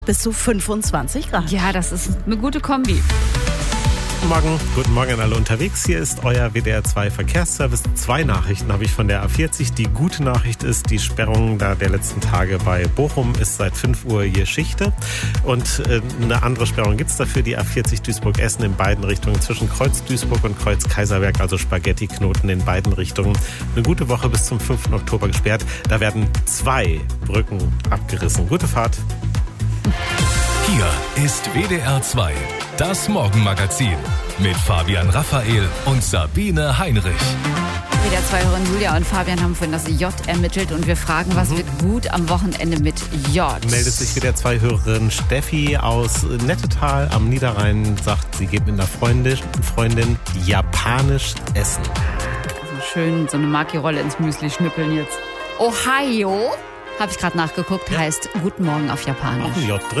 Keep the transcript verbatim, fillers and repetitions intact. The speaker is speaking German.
Bis zu fünfundzwanzig Grad. Ja, das ist eine gute Kombi. Guten Morgen, guten Morgen an alle unterwegs. Hier ist euer W D R zwei Verkehrsservice. Zwei Nachrichten habe ich von der A vierzig. Die gute Nachricht ist, die Sperrung da der letzten Tage bei Bochum ist seit fünf Uhr Geschichte. Und äh, eine andere Sperrung gibt es dafür, die A vierzig Duisburg-Essen in beiden Richtungen zwischen Kreuz Duisburg und Kreuz Kaiserberg, also Spaghetti-Knoten in beiden Richtungen. Eine gute Woche bis zum fünften Oktober gesperrt. Da werden zwei Brücken abgerissen. Gute Fahrt. Hier ist W D R zwei, das Morgenmagazin mit Fabian Raphael und Sabine Heinrich. W D R zwei-Hörerin Julia und Fabian haben vorhin das J ermittelt und wir fragen, was mhm. wird gut am Wochenende mit J? Meldet sich W D R zwei-Hörerin Steffi aus Nettetal am Niederrhein, sagt, sie geht mit einer Freundin, Freundin japanisch essen. Also schön so eine Maki-Rolle ins Müsli schnippeln jetzt. Ohio, habe ich gerade nachgeguckt, ja. heißt Guten Morgen auf Japanisch. Auch ein J drin.